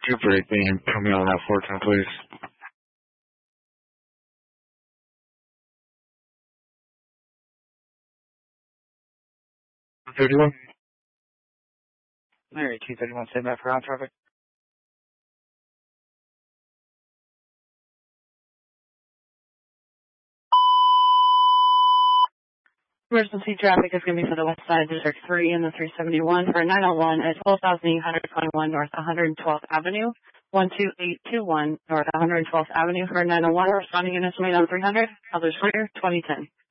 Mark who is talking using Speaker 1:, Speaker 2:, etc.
Speaker 1: Super 8 beam, put me on that 410, please. 31.
Speaker 2: Larry, 231, stand by for ground traffic.
Speaker 3: Emergency traffic is going to be for the west side of District 3 and the 371 for 901 at 12,821 North 112th Avenue, 12821 North 112th Avenue for 901. Responding units made on 300, others clear, 2010.